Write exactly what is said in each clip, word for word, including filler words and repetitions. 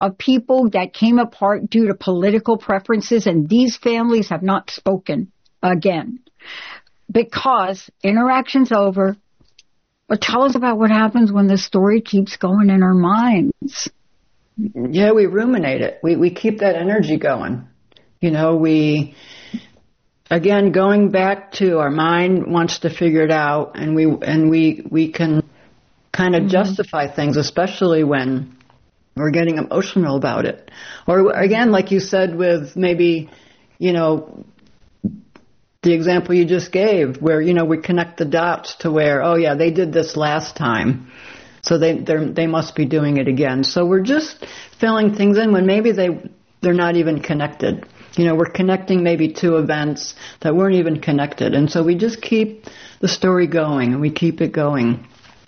of people that came apart due to political preferences, and these families have not spoken again because interaction's over. But tell us about what happens when the story keeps going in our minds. Yeah, we ruminate it. We we keep that energy going. You know, we, again, going back to our mind wants to figure it out, and we and we we can kind of mm-hmm. justify things, especially when we're getting emotional about it. Or again, like you said, with maybe, you know, the example you just gave, where, you know, we connect the dots to where, oh yeah, they did this last time, so they they must be doing it again. So we're just filling things in when maybe they they're not even connected. You know, we're connecting maybe two events that weren't even connected. And so we just keep the story going, and we keep it going.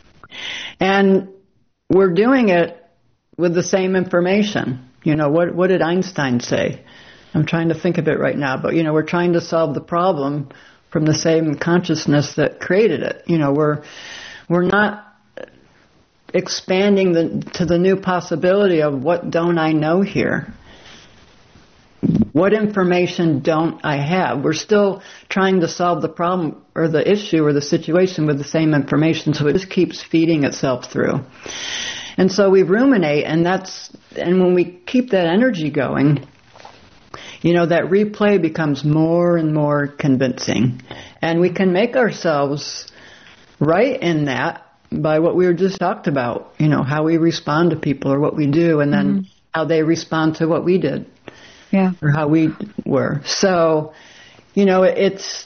And we're doing it with the same information. You know, what what did Einstein say? I'm trying to think of it right now, but, you know, we're trying to solve the problem from the same consciousness that created it. You know, we're we're not expanding the, to the new possibility of what don't I know here? What information don't I have? We're still trying to solve the problem or the issue or the situation with the same information, so it just keeps feeding itself through. And so we ruminate, and that's, and when we keep that energy going, you know, that replay becomes more and more convincing. And we can make ourselves right in that by what we were just talked about, you know, how we respond to people or what we do, and then mm-hmm. how they respond to what we did. Yeah. Or how we were. So, you know, it's,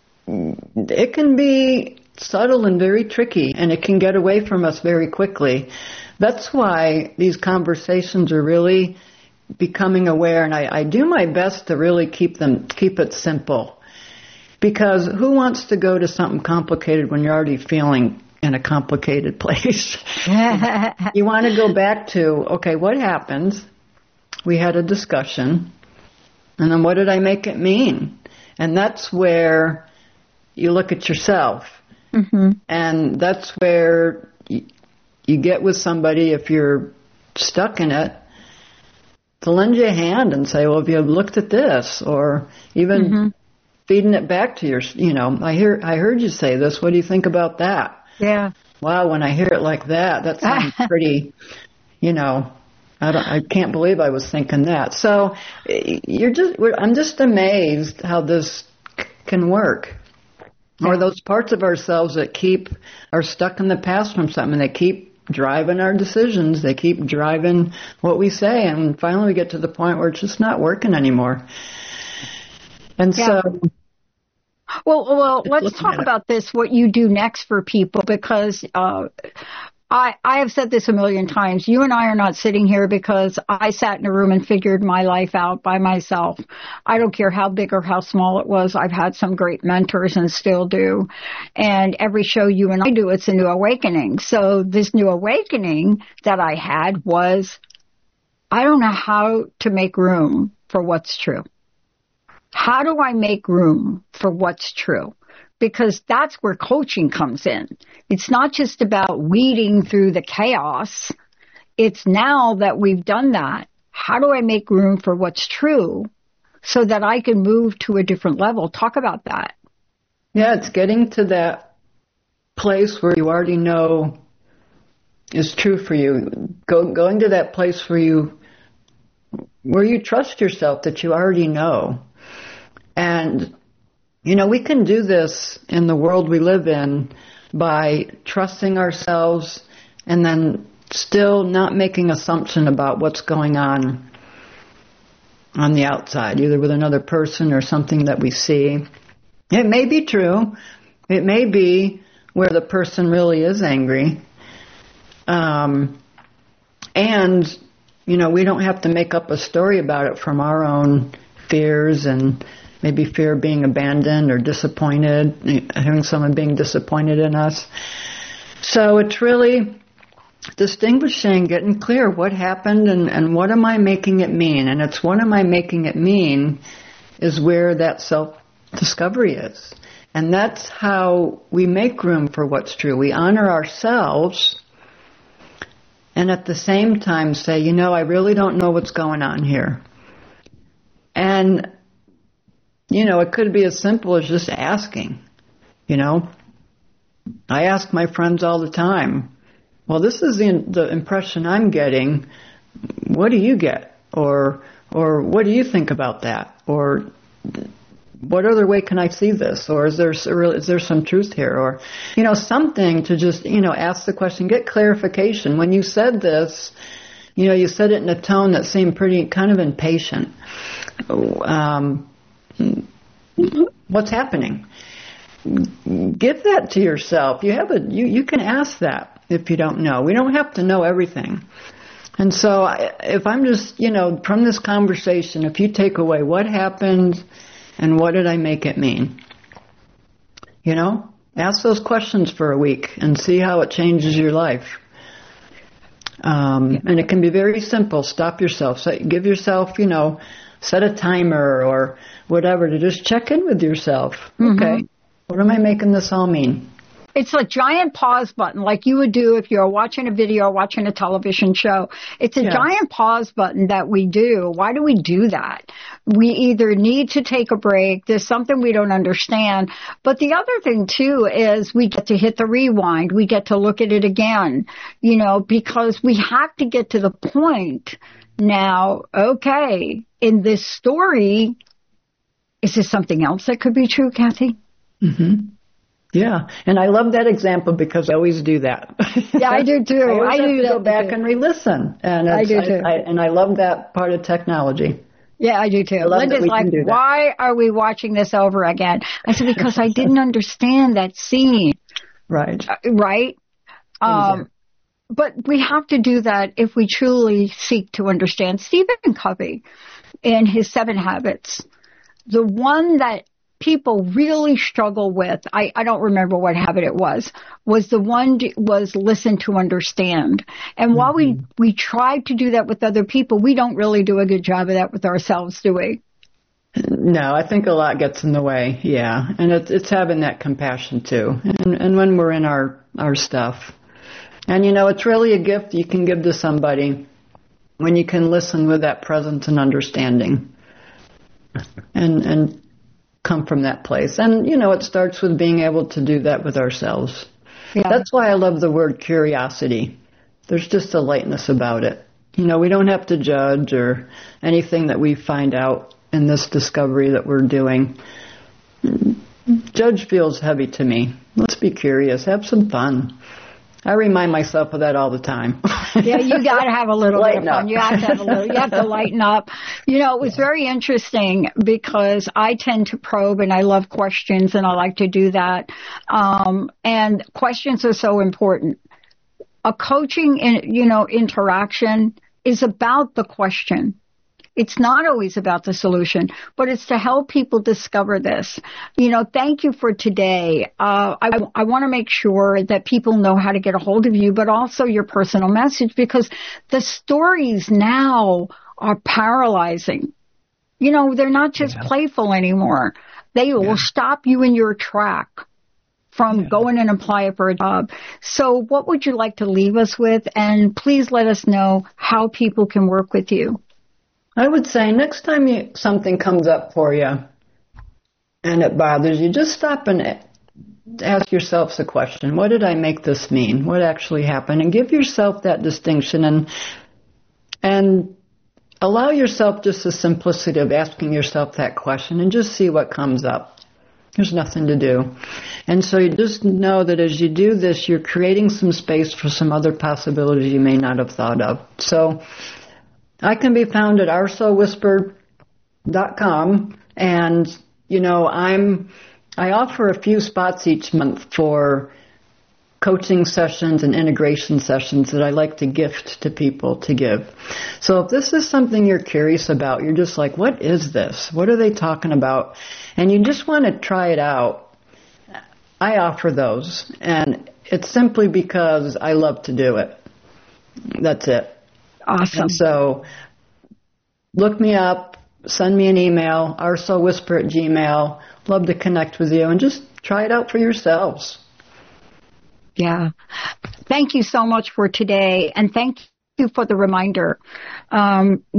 it can be subtle and very tricky, and it can get away from us very quickly. That's why these conversations are really becoming aware, and I, I do my best to really keep them, keep it simple. Because who wants to go to something complicated when you're already feeling in a complicated place? You want to go back to, okay, what happened? We had a discussion, and then what did I make it mean? And that's where you look at yourself. Mm-hmm. And that's where you, you get with somebody, if you're stuck in it, to lend you a hand and say, well, have you looked at this? Or even mm-hmm. feeding it back to your, you know, I hear, I heard you say this. What do you think about that? Yeah. Wow, when I hear it like that, that sounds pretty, you know, I, don't, I can't believe I was thinking that. So you're just, we're, I'm just amazed how this c- can work. Yeah. Or those parts of ourselves that keep, are stuck in the past from something, they keep driving our decisions, they keep driving what we say, and finally we get to the point where it's just not working anymore. And yeah. so... Well, well, let's talk about this, what you do next for people, because uh, I, I have said this a million times. You and I are not sitting here because I sat in a room and figured my life out by myself. I don't care how big or how small it was. I've had some great mentors and still do. And every show you and I do, it's a new awakening. So this new awakening that I had was, I don't know how to make room for what's true. How do I make room for what's true? Because that's where coaching comes in. It's not just about weeding through the chaos. It's now that we've done that, how do I make room for what's true so that I can move to a different level? Talk about that. Yeah, it's getting to that place where you already know is true for you. Go, going to that place where you, where you trust yourself that you already know. And, you know, we can do this in the world we live in by trusting ourselves and then still not making assumption about what's going on on the outside, either with another person or something that we see. It may be true. It may be where the person really is angry. Um, and, you know, we don't have to make up a story about it from our own fears and maybe fear of being abandoned or disappointed, having someone being disappointed in us. So it's really distinguishing, getting clear what happened and, and what am I making it mean. And it's what am I making it mean is where that self-discovery is. And that's how we make room for what's true. We honor ourselves and at the same time say, you know, I really don't know what's going on here. And, you know, it could be as simple as just asking, you know. I ask my friends all the time, well, this is the, the impression I'm getting. What do you get? Or, or what do you think about that? Or what other way can I see this? Or is there, is there some truth here? Or, you know, something to just, you know, ask the question, get clarification. When you said this, you know, you said it in a tone that seemed pretty kind of impatient. Um, what's happening? Give that to yourself. You have a, you, you can ask that if you don't know. We don't have to know everything. And so I, if I'm just, you know, from this conversation, if you take away what happened and what did I make it mean, you know, ask those questions for a week and see how it changes your life. Um, and it can be very simple. Stop yourself. So give yourself, you know, set a timer or whatever to just check in with yourself. Mm-hmm. Okay. What am I making this all mean? It's a giant pause button like you would do if you're watching a video or watching a television show. It's a yeah. giant pause button that we do. Why do we do that? We either need to take a break. There's something we don't understand. But the other thing, too, is we get to hit the rewind. We get to look at it again, you know, because we have to get to the point now, okay, in this story, is there something else that could be true, Kathy? Mm-hmm. Yeah, and I love that example because I always do that. Yeah, I do too. I, always I have do to go that back too. and re-listen, and I do too. I, I, and I love that part of technology. Yeah, I do too. I Linda's like, why are we watching this over again? I said, because I didn't understand that scene. Right. Uh, right. Um, but we have to do that if we truly seek to understand. Stephen Covey, in his Seven Habits, the one that people really struggle with, I, I don't remember what habit it was, was the one d- was listen to understand. And mm-hmm. while we, we try to do that with other people, we don't really do a good job of that with ourselves, do we? No, I think a lot gets in the way, yeah. And it's, it's having that compassion, too. And, and when we're in our, our stuff. And, you know, it's really a gift you can give to somebody when you can listen with that presence and understanding. And, and, come from that place. And, you know, it starts with being able to do that with ourselves. Yeah. That's why I love the word curiosity. There's just a lightness about it. You know, we don't have to judge or anything that we find out in this discovery that we're doing. Judge feels heavy to me. Let's be curious. Have some fun. I remind myself of that all the time. Yeah, you got to have a little lighten bit of fun. Up. You have to have a little. You have to lighten up. You know, it was very interesting because I tend to probe and I love questions and I like to do that. Um, and questions are so important. A coaching, in, you know, interaction is about the question. It's not always about the solution, but it's to help people discover this. You know, thank you for today. Uh, I, I want to make sure that people know how to get a hold of you, but also your personal message, because the stories now are paralyzing. You know, they're not just yeah. playful anymore. They yeah. will stop you in your track from yeah. going and applying for a job. So what would you like to leave us with? And please let us know how people can work with you. I would say next time you, something comes up for you and it bothers you, just stop and ask yourself the question, what did I make this mean? What actually happened? And give yourself that distinction and and allow yourself just the simplicity of asking yourself that question and just see what comes up. There's nothing to do. And so you just know that as you do this, you're creating some space for some other possibilities you may not have thought of. So I can be found at arso whisper dot com, and, you know, I'm, I offer a few spots each month for coaching sessions and integration sessions that I like to gift to people to give. So if this is something you're curious about, you're just like, what is this? What are they talking about? And you just want to try it out, I offer those. And it's simply because I love to do it. That's it. Awesome. And so look me up, send me an email, arsowhisper at gmail. Love to connect with you and just try it out for yourselves. Yeah. Thank you so much for today, and thank you for the reminder. Um,